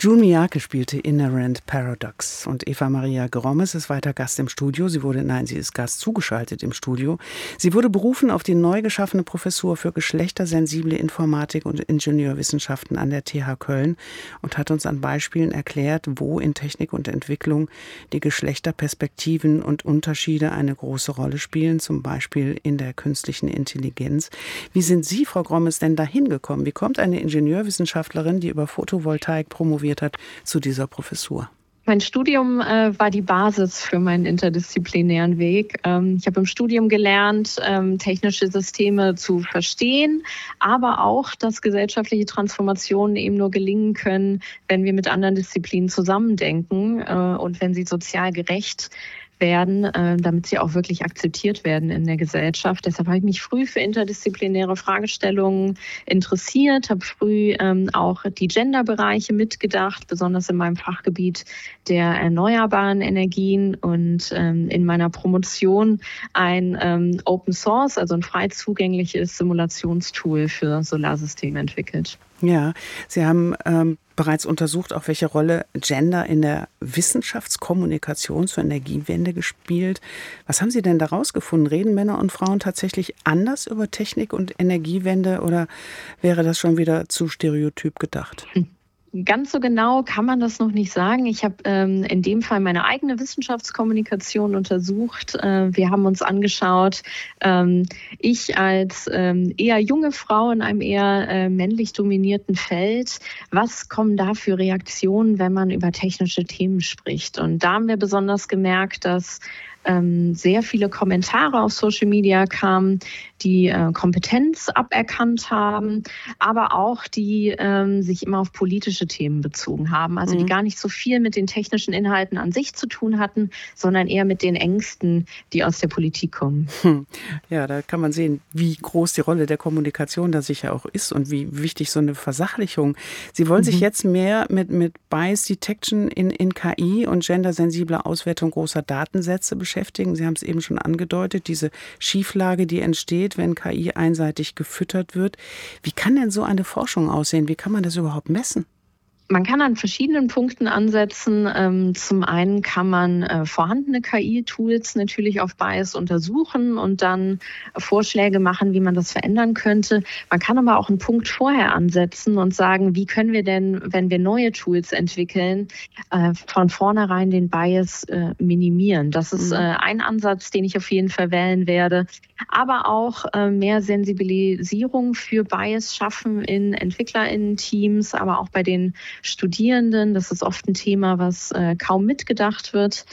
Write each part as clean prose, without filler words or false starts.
June Miyake spielte Inherent Paradox und Eva Maria Grommes ist weiter Gast im Studio. Sie ist Gast zugeschaltet im Studio. Sie wurde berufen auf die neu geschaffene Professur für geschlechtersensible Informatik und Ingenieurwissenschaften an der TH Köln und hat uns an Beispielen erklärt, wo in Technik und Entwicklung die Geschlechterperspektiven und Unterschiede eine große Rolle spielen, zum Beispiel in der künstlichen Intelligenz. Wie sind Sie, Frau Grommes, denn dahin gekommen? Wie kommt eine Ingenieurwissenschaftlerin, die über Photovoltaik promoviert hat, zu dieser Professur? Mein Studium war die Basis für meinen interdisziplinären Weg. Ich habe im Studium gelernt, technische Systeme zu verstehen, aber auch, dass gesellschaftliche Transformationen eben nur gelingen können, wenn wir mit anderen Disziplinen zusammendenken und wenn sie sozial gerecht werden, damit sie auch wirklich akzeptiert werden in der Gesellschaft. Deshalb habe ich mich früh für interdisziplinäre Fragestellungen interessiert, habe früh auch die Genderbereiche mitgedacht, besonders in meinem Fachgebiet der erneuerbaren Energien und in meiner Promotion ein Open Source, also ein frei zugängliches Simulationstool für Solarsysteme entwickelt. Ja, Sie haben bereits untersucht, auch welche Rolle Gender in der Wissenschaftskommunikation zur Energiewende gespielt. Was haben Sie denn da rausgefunden? Reden Männer und Frauen tatsächlich anders über Technik und Energiewende oder wäre das schon wieder zu stereotyp gedacht? Ganz so genau kann man das noch nicht sagen. Ich habe in dem Fall meine eigene Wissenschaftskommunikation untersucht. Wir haben uns angeschaut, ich als eher junge Frau in einem eher männlich dominierten Feld, was kommen da für Reaktionen, wenn man über technische Themen spricht? Und da haben wir besonders gemerkt, dass sehr viele Kommentare auf Social Media kamen, die Kompetenz aberkannt haben, aber auch die sich immer auf politische Themen bezogen haben. Also die gar nicht so viel mit den technischen Inhalten an sich zu tun hatten, sondern eher mit den Ängsten, die aus der Politik kommen. Ja, da kann man sehen, wie groß die Rolle der Kommunikation da sicher auch ist und wie wichtig so eine Versachlichung. Sie wollen sich jetzt mehr mit Bias Detection in KI und gendersensibler Auswertung großer Datensätze beschäftigen. Sie haben es eben schon angedeutet, diese Schieflage, die entsteht, wenn KI einseitig gefüttert wird. Wie kann denn so eine Forschung aussehen? Wie kann man das überhaupt messen? Man kann an verschiedenen Punkten ansetzen. Zum einen kann man vorhandene KI-Tools natürlich auf Bias untersuchen und dann Vorschläge machen, wie man das verändern könnte. Man kann aber auch einen Punkt vorher ansetzen und sagen, wie können wir denn, wenn wir neue Tools entwickeln, von vornherein den Bias minimieren. Das ist ein Ansatz, den ich auf jeden Fall wählen werde. Aber auch mehr Sensibilisierung für Bias schaffen in EntwicklerInnen-Teams, aber auch bei den Studierenden. Das ist oft ein Thema, was kaum mitgedacht wird.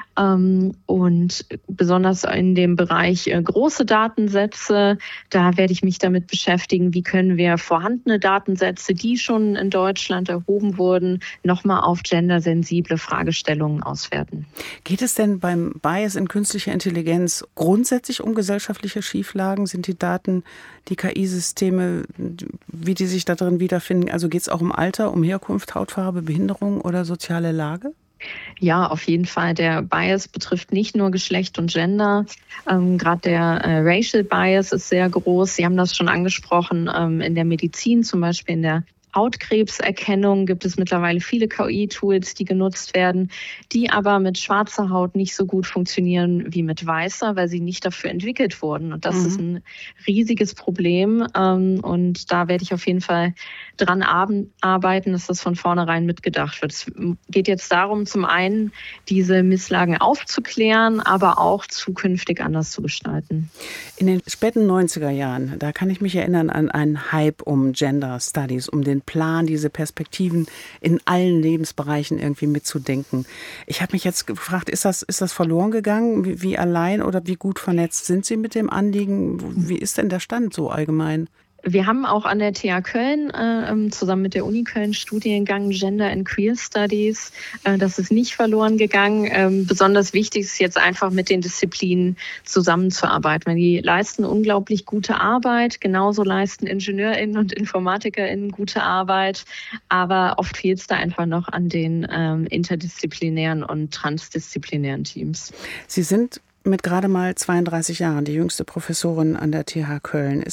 Und besonders in dem Bereich große Datensätze, da werde ich mich damit beschäftigen, wie können wir vorhandene Datensätze, die schon in Deutschland erhoben wurden, nochmal auf gendersensible Fragestellungen auswerten. Geht es denn beim Bias in künstlicher Intelligenz grundsätzlich um gesellschaftliche Schieflagen? Sind die Daten, die KI-Systeme, wie die sich da drin wiederfinden? Also geht es auch um Alter, um Herkunft, Hautfarbe, Behinderung oder soziale Lage? Ja, auf jeden Fall. Der Bias betrifft nicht nur Geschlecht und Gender. Gerade der Racial Bias ist sehr groß. Sie haben das schon angesprochen. In der Medizin, zum Beispiel in der Hautkrebserkennung, gibt es mittlerweile viele KI-Tools, die genutzt werden, die aber mit schwarzer Haut nicht so gut funktionieren wie mit weißer, weil sie nicht dafür entwickelt wurden. Und das ist ein riesiges Problem. Und da werde ich auf jeden Fall dran arbeiten, dass das von vornherein mitgedacht wird. Es geht jetzt darum, zum einen diese Misslagen aufzuklären, aber auch zukünftig anders zu gestalten. In den späten 90er Jahren, da kann ich mich erinnern an einen Hype um Gender Studies, um den Plan, diese Perspektiven in allen Lebensbereichen irgendwie mitzudenken. Ich habe mich jetzt gefragt, ist das verloren gegangen? Wie allein oder wie gut vernetzt sind Sie mit dem Anliegen? Wie ist denn der Stand so allgemein? Wir haben auch an der TH Köln zusammen mit der Uni Köln Studiengang Gender and Queer Studies. Das ist nicht verloren gegangen. Besonders wichtig ist jetzt einfach mit den Disziplinen zusammenzuarbeiten. Die leisten unglaublich gute Arbeit. Genauso leisten IngenieurInnen und InformatikerInnen gute Arbeit. Aber oft fehlt es da einfach noch an den interdisziplinären und transdisziplinären Teams. Sie sind mit gerade mal 32 Jahren die jüngste Professorin an der TH Köln. Ist das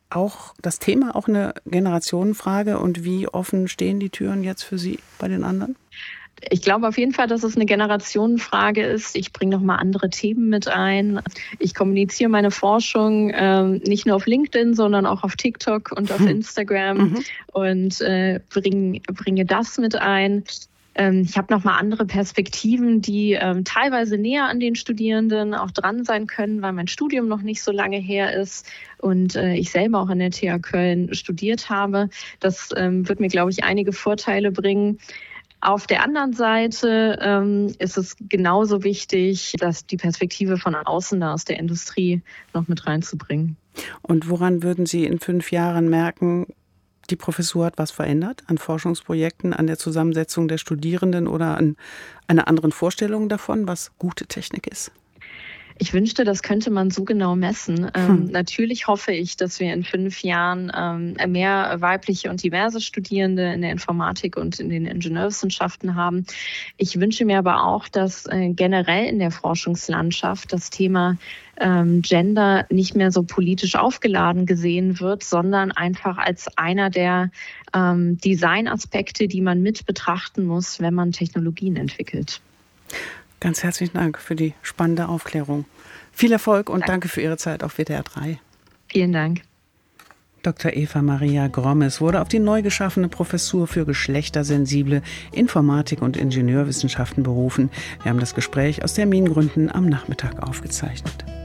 das Thema auch eine Generationenfrage und wie offen stehen die Türen jetzt für Sie bei den anderen? Ich glaube auf jeden Fall, dass es eine Generationenfrage ist. Ich bringe nochmal andere Themen mit ein. Ich kommuniziere meine Forschung nicht nur auf LinkedIn, sondern auch auf TikTok und auf Instagram und bringe das mit ein. Ich habe nochmal andere Perspektiven, die teilweise näher an den Studierenden auch dran sein können, weil mein Studium noch nicht so lange her ist und ich selber auch an der TH Köln studiert habe. Das wird mir, glaube ich, einige Vorteile bringen. Auf der anderen Seite ist es genauso wichtig, dass die Perspektive von außen, da aus der Industrie, noch mit reinzubringen. Und woran würden Sie in 5 Jahren merken, die Professur hat was verändert an Forschungsprojekten, an der Zusammensetzung der Studierenden oder an einer anderen Vorstellung davon, was gute Technik ist? Ich wünschte, das könnte man so genau messen. Natürlich hoffe ich, dass wir in 5 Jahren mehr weibliche und diverse Studierende in der Informatik und in den Ingenieurwissenschaften haben. Ich wünsche mir aber auch, dass generell in der Forschungslandschaft das Thema Gender nicht mehr so politisch aufgeladen gesehen wird, sondern einfach als einer der Designaspekte, die man mit betrachten muss, wenn man Technologien entwickelt. Ganz herzlichen Dank für die spannende Aufklärung. Viel Erfolg und danke für Ihre Zeit auf WDR 3. Vielen Dank. Dr. Eva Maria Grommes wurde auf die neu geschaffene Professur für geschlechtersensible Informatik und Ingenieurwissenschaften berufen. Wir haben das Gespräch aus Termingründen am Nachmittag aufgezeichnet.